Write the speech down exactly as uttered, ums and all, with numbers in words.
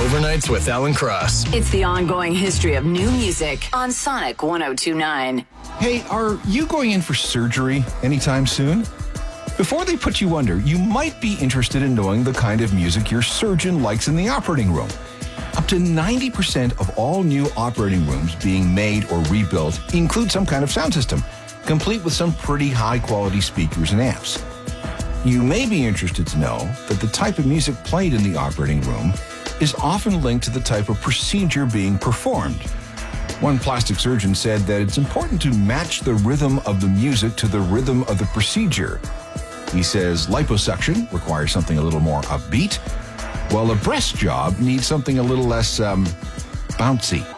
Overnights with Alan Cross. It's the ongoing history of new music on Sonic one oh two point nine. Hey, are you going in for surgery anytime soon? Before they put you under, you might be interested in knowing the kind of music your surgeon likes in the operating room. Up to ninety percent of all new operating rooms being made or rebuilt include some kind of sound system, complete with some pretty high-quality speakers and amps. You may be interested to know that the type of music played in the operating room is often linked to the type of procedure being performed. One plastic surgeon said that it's important to match the rhythm of the music to the rhythm of the procedure. He says liposuction requires something a little more upbeat, while a breast job needs something a little less um, bouncy.